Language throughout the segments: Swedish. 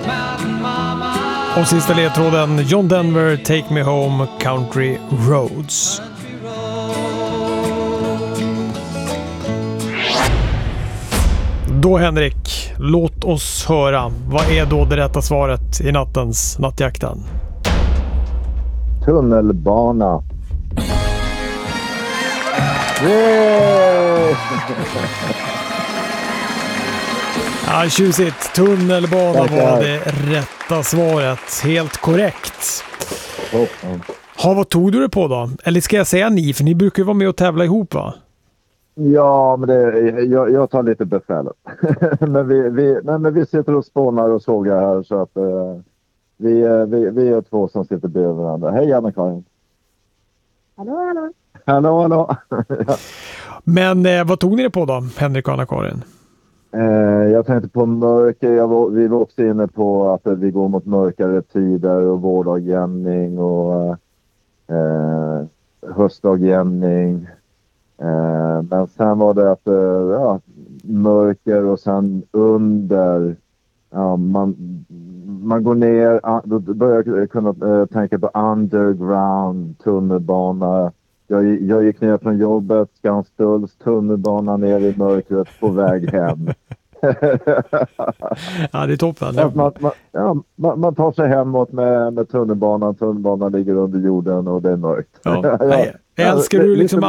Och sista ledtråden, John Denver, Take Me Home, Country Roads. Då Henrik, låt oss höra. Vad är då det rätta svaret i nattens Nattjakten? Tunnelbana. Yeah! Ja, tjusigt. Tunnelbana var det rätta svaret. Helt korrekt. Vad tog du det på då? Eller ska jag säga ni? För ni brukar ju vara med och tävla ihop, va? Ja, men jag tar lite befälet. men vi sitter och spånar och sågar här, så att vi är två som sitter bredvid varandra. Hej Anna-Karin. Hallå. Men vad tog ni det på då, Henrik och Anna-Karin? Jag tänkte på mörker. Vi var också inne på att vi går mot mörkare tider och vårdagjämning och höstdagjämning. Men sen var det att mörker och sen under, man går ner, då börjar jag kunna tänka på underground, tunnelbana. Jag gick ner från jobbet, Skanstulls tunnelbana ner i mörkret på väg hem. Ja, det är toppen. Man tar sig hemåt med tunnelbanan. Tunnelbanan ligger under jorden och det är mörkt. Ja. Älskar du liksom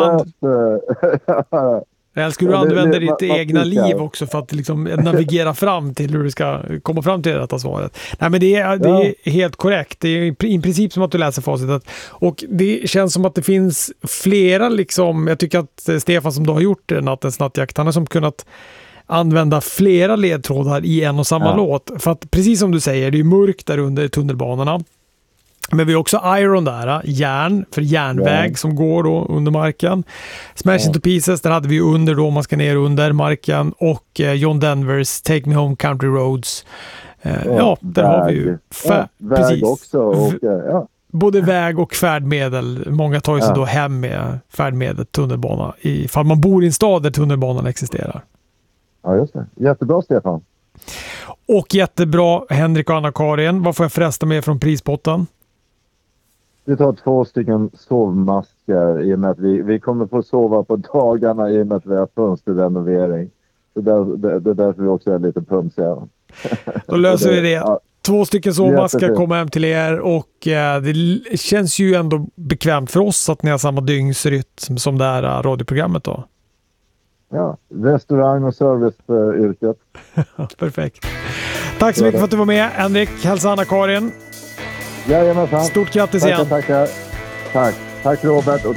älskar du använder ditt egna liv också för att liksom navigera fram till hur du ska komma fram till detta svaret. Nej, men det är helt korrekt. Det är i princip som att du läser facitet. Och det känns som att det finns flera liksom, jag tycker att Stefan som du har gjort nattens nattjakt, han har som kunnat använda flera ledtrådar i en och samma låt. För att precis som du säger, det är mörkt där under tunnelbanorna. Men vi har också Iron där, järn för järnväg som går då under marken. Smash Into Pieces, där hade vi under då, man ska ner under marken. Och John Denvers Take Me Home, Country Roads. Där har vi ju väg också. Och, både väg och färdmedel. Många tar ju sig då hem med färdmedel, tunnelbana, ifall man bor i en stad där tunnelbanan existerar. Ja, just det. Jättebra, Stefan. Och jättebra, Henrik och Anna-Karin. Vad får jag förresten med från prispotten? Vi tar 2 stycken sovmasker i och med att vi kommer få sova på dagarna i och med att vi har fönsterrenovering. Så det är därför vi också är lite pumsiga. Då löser vi det. 2 stycken sovmasker kommer hem till er och det känns ju ändå bekvämt för oss att ni har samma dygnsrytm som det här radioprogrammet då. Ja, restaurang- och serviceyrket. Perfekt. Tack så mycket för att du var med, Henrik. Hälsa Anna-Karin. Jajamensan. Stort grattis igen. Tack Robert och